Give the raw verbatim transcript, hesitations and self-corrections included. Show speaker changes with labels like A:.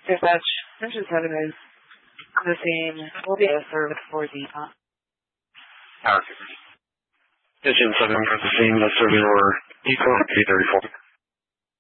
A: Dispatch, Mission seven is the same. Will be a service for the uh,
B: Power. Mission seven for the same, the service for Eco three thirty-four.